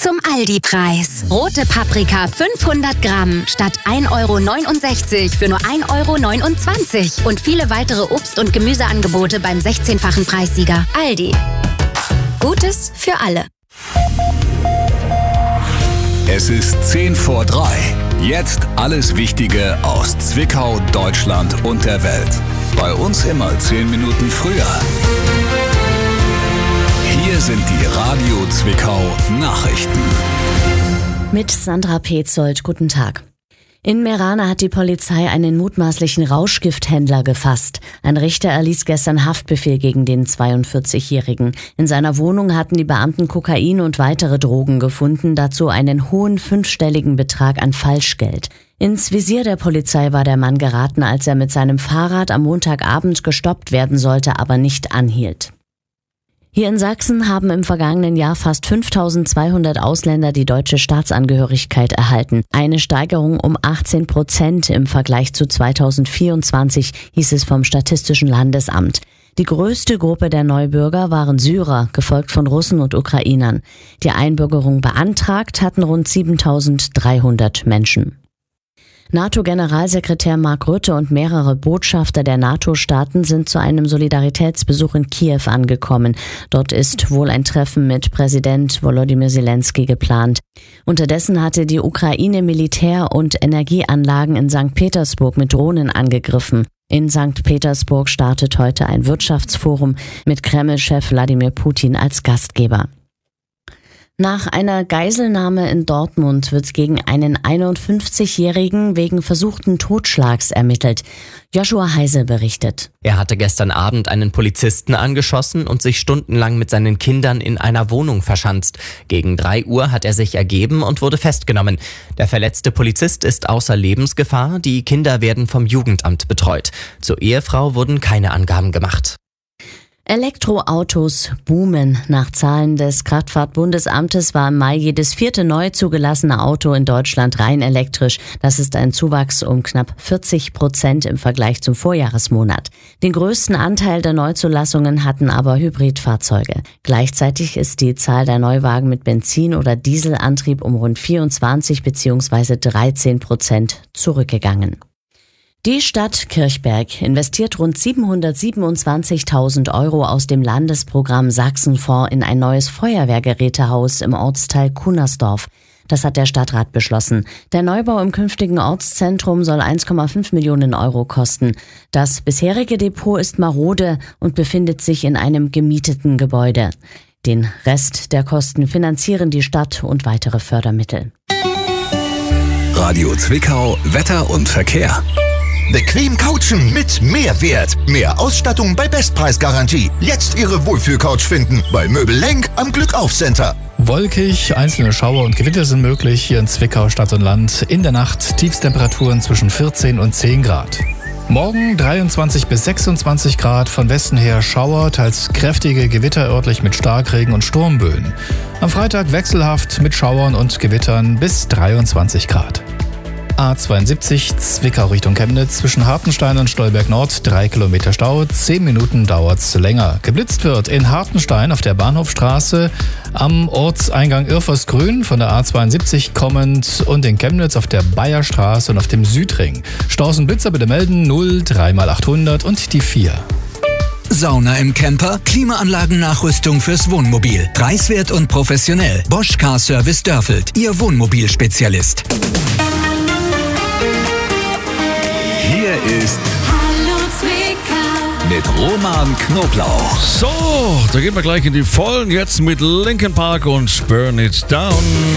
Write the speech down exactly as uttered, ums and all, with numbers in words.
zum Aldi-Preis. Rote Paprika fünfhundert Gramm statt ein Euro neunundsechzig für nur ein Euro neunundzwanzig. Und viele weitere Obst- und Gemüseangebote beim sechzehnfachen Preissieger. Aldi. Gutes für alle. Es ist zehn vor drei. Jetzt alles Wichtige aus Zwickau, Deutschland und der Welt. Bei uns immer zehn Minuten früher. Hier sind die Radio Zwickau Nachrichten. Mit Sandra Petzold, guten Tag. In Meerane hat die Polizei einen mutmaßlichen Rauschgifthändler gefasst. Ein Richter erließ gestern Haftbefehl gegen den zweiundvierzigjährigen. In seiner Wohnung hatten die Beamten Kokain und weitere Drogen gefunden, dazu einen hohen fünfstelligen Betrag an Falschgeld. Ins Visier der Polizei war der Mann geraten, als er mit seinem Fahrrad am Montagabend gestoppt werden sollte, aber nicht anhielt. Hier in Sachsen haben im vergangenen Jahr fast fünftausendzweihundert Ausländer die deutsche Staatsangehörigkeit erhalten. Eine Steigerung um achtzehn Prozent im Vergleich zu zweitausendvierundzwanzig, hieß es vom Statistischen Landesamt. Die größte Gruppe der Neubürger waren Syrer, gefolgt von Russen und Ukrainern. Die Einbürgerung beantragt hatten rund siebentausenddreihundert Menschen. NATO-Generalsekretär Mark Rutte und mehrere Botschafter der NATO-Staaten sind zu einem Solidaritätsbesuch in Kiew angekommen. Dort ist wohl ein Treffen mit Präsident Volodymyr Zelensky geplant. Unterdessen hatte die Ukraine Militär- und Energieanlagen in Sankt Petersburg mit Drohnen angegriffen. In Sankt Petersburg startet heute ein Wirtschaftsforum mit Kreml-Chef Wladimir Putin als Gastgeber. Nach einer Geiselnahme in Dortmund wird gegen einen einundfünfzigjährigen wegen versuchten Totschlags ermittelt. Joshua Heise berichtet. Er hatte gestern Abend einen Polizisten angeschossen und sich stundenlang mit seinen Kindern in einer Wohnung verschanzt. Gegen drei Uhr hat er sich ergeben und wurde festgenommen. Der verletzte Polizist ist außer Lebensgefahr. Die Kinder werden vom Jugendamt betreut. Zur Ehefrau wurden keine Angaben gemacht. Elektroautos boomen. Nach Zahlen des Kraftfahrtbundesamtes war im Mai jedes vierte neu zugelassene Auto in Deutschland rein elektrisch. Das ist ein Zuwachs um knapp vierzig Prozent im Vergleich zum Vorjahresmonat. Den größten Anteil der Neuzulassungen hatten aber Hybridfahrzeuge. Gleichzeitig ist die Zahl der Neuwagen mit Benzin- oder Dieselantrieb um rund vierundzwanzig bzw. dreizehn Prozent zurückgegangen. Die Stadt Kirchberg investiert rund siebenhundertsiebenundzwanzigtausend Euro aus dem Landesprogramm Sachsenfonds in ein neues Feuerwehrgerätehaus im Ortsteil Kunersdorf. Das hat der Stadtrat beschlossen. Der Neubau im künftigen Ortszentrum soll eins Komma fünf Millionen Euro kosten. Das bisherige Depot ist marode und befindet sich in einem gemieteten Gebäude. Den Rest der Kosten finanzieren die Stadt und weitere Fördermittel. Radio Zwickau, Wetter und Verkehr. Bequem couchen mit Mehrwert. Mehr Ausstattung bei Bestpreisgarantie. Jetzt Ihre Wohlfühlcouch finden bei Möbel Lenk am Glückauf-Center. Wolkig, einzelne Schauer und Gewitter sind möglich hier in Zwickau, Stadt und Land. In der Nacht Tiefstemperaturen zwischen vierzehn und zehn Grad. Morgen dreiundzwanzig bis sechsundzwanzig Grad, von Westen her Schauer, teils kräftige Gewitter örtlich mit Starkregen und Sturmböen. Am Freitag wechselhaft mit Schauern und Gewittern bis dreiundzwanzig Grad. A zweiundsiebzig Zwickau Richtung Chemnitz zwischen Hartenstein und Stolberg Nord, drei Kilometer Stau, zehn Minuten dauert's länger. Geblitzt wird in Hartenstein auf der Bahnhofstraße, am Ortseingang Irfersgrün von der A zweiundsiebzig kommend und in Chemnitz auf der Bayerstraße und auf dem Südring. Staus und Blitzer bitte melden null drei mal achthundert und die vier. Sauna im Camper, Klimaanlagennachrüstung fürs Wohnmobil. Preiswert und professionell. Bosch Car Service Dörfeld, Ihr Wohnmobilspezialist. Hier ist Hallo Zwickau mit Roman Knoblauch. So, da gehen wir gleich in die Vollen. Jetzt mit Linkin Park und Burn It Down.